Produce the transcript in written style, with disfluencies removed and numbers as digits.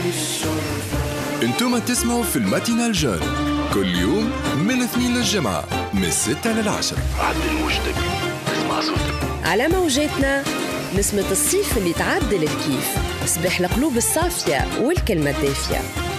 انتم تسمعوا في الماتينال جون كل يوم من الاثنين للجمعة من 6 ل10. عدل موجتك اسمع صوتك على موجاتنا. نسمة الصيف اللي تعدل الكيف، صباح القلوب الصافية والكلمة الدافية.